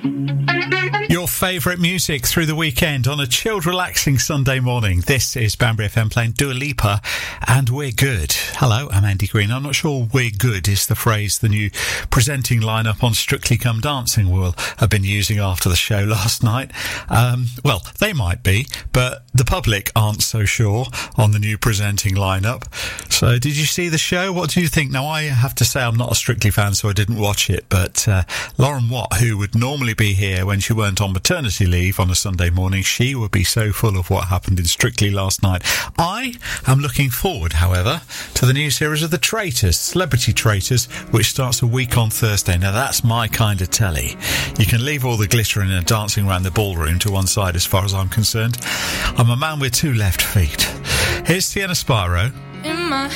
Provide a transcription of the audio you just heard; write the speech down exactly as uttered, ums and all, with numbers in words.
Your favourite music through the weekend on a chilled, relaxing Sunday morning. This is Banbury F M playing Dua Lipa and We're Good. Hello, I'm Andy Green. I'm not sure We're Good is the phrase the new presenting lineup on Strictly Come Dancing will have been using after the show last night. Um, well, they might be, but the public aren't so sure on the new presenting lineup. So did you see the show? What do you think? Now, I have to say I'm not a Strictly fan, so I didn't watch it, but uh, Lauren Watt, who would normally be here when she weren't on maternity leave on a Sunday morning, she would be so full of what happened in Strictly last night. I am looking forward, however, to the new series of The Traitors, Celebrity Traitors, which starts a week on Thursday. Now, that's my kind of telly. You can leave all the glittering and dancing around the ballroom to one side as far as I'm concerned. I'm a man with two left feet. Here's Sienna Sparrow. In my